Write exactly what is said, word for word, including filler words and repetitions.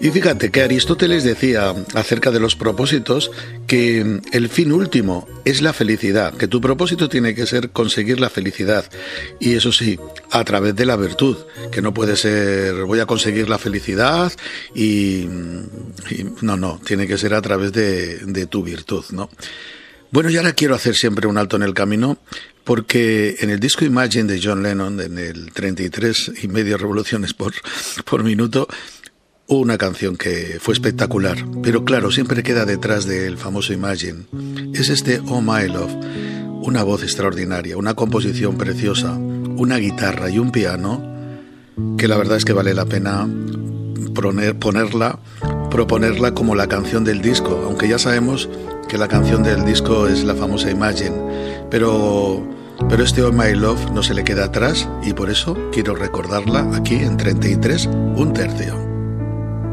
Y fíjate que Aristóteles decía acerca de los propósitos que el fin último es la felicidad, que tu propósito tiene que ser conseguir la felicidad. Y eso sí, a través de la virtud, que no puede ser voy a conseguir la felicidad y, y no, no, tiene que ser a través de, de tu virtud, ¿no? Bueno, y ahora quiero hacer siempre un alto en el camino, porque en el disco Imagine de John Lennon, en el treinta y tres y medio revoluciones por, por minuto, una canción que fue espectacular, pero claro, siempre queda detrás del famoso Imagine. Es este Oh My Love, una voz extraordinaria, una composición preciosa, una guitarra y un piano que la verdad es que vale la pena poner, ponerla, proponerla como la canción del disco, aunque ya sabemos que la canción del disco es la famosa Imagine, pero, pero este Oh My Love no se le queda atrás y por eso quiero recordarla aquí en treinta y tres, un tercio.